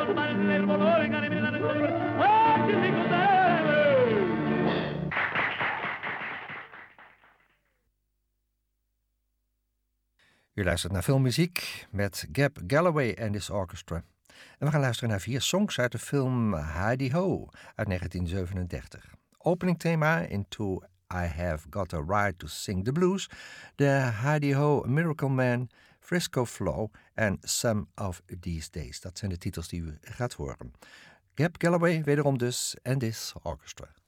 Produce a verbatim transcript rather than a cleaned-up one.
U luistert naar filmmuziek met Gab Galloway en His Orchestra. En we gaan luisteren naar vier songs uit de film Heidi Ho uit negentien zevenendertig. Openingthema Into I Have Got a Right to Sing the Blues, de Heidi Ho, Miracle Man, Frisco Flow en Some of These Days. Dat zijn de titels die u gaat horen. Gab Galloway wederom dus en His Orchestra.